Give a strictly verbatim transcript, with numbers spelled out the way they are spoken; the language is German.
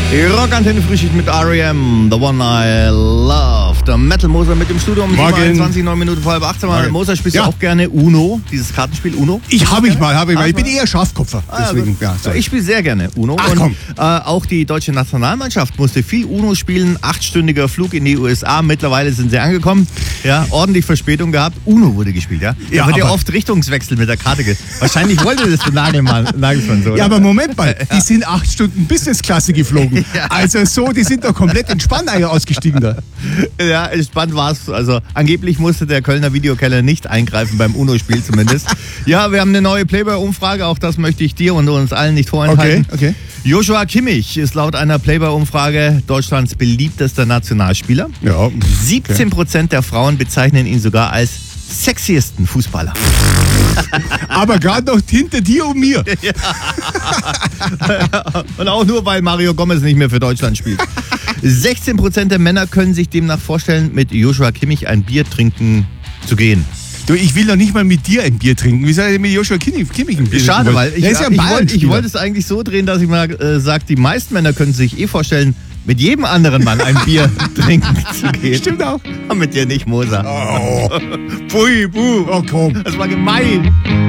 Rockantenne Frühschicht mit R E M, The One I Love. Der Metal Moser mit dem Studio um einundzwanzig, neun Minuten vor halb acht. Mal, Moser, spielst ja. du auch gerne Uno, dieses Kartenspiel Uno? Ich habe ich mal, habe ich mal. Ich bin eher Schafkopfer. Deswegen, ah, ja, ich spiele sehr gerne Uno. Ach, und komm. Äh, auch die deutsche Nationalmannschaft musste viel Uno spielen. Achtstündiger Flug in die U S A. Mittlerweile sind sie angekommen. Ja, ordentlich Verspätung gehabt. Uno wurde gespielt, ja. Da Ja, wird ja aber- oft Richtungswechsel mit der Karte. Ge- Wahrscheinlich wollte das der Nagelmann, Nagelsmann so. Ja, oder? aber Moment mal, die sind acht Stunden Business-Klasse geflogen. Ja. Also so, die sind doch komplett entspannt eigentlich ausgestiegen da. Ja, entspannt war's. Also angeblich musste der Kölner Videokeller nicht eingreifen beim Uno-Spiel zumindest. Ja, wir haben eine neue Playboy-Umfrage. Auch das möchte ich dir und uns allen nicht vorenthalten. Okay, okay. Joshua Kimmich ist laut einer Playboy-Umfrage Deutschlands beliebtester Nationalspieler. Ja. siebzehn Prozent der Frauen bezeichnen ihn sogar als sexiesten Fußballer. Aber gerade noch hinter dir und mir. Und auch nur, weil Mario Gomez nicht mehr für Deutschland spielt. sechzehn Prozent der Männer können sich demnach vorstellen, mit Joshua Kimmich ein Bier trinken zu gehen. Du, ich will doch nicht mal mit dir ein Bier trinken. Wie soll ich mit Joshua Kimmich, Kimmich ein Bier Schade, trinken? weil ich, Der ist ja ein ich, wollte, ich Bayern-Spieler. wollte es eigentlich so drehen, dass ich mal äh, sage, die meisten Männer können sich eh vorstellen, mit jedem anderen Mann ein Bier trinken zu gehen. Stimmt auch. Aber mit dir nicht, Moser. Oh, Pui, puh. oh komm. Das war gemein.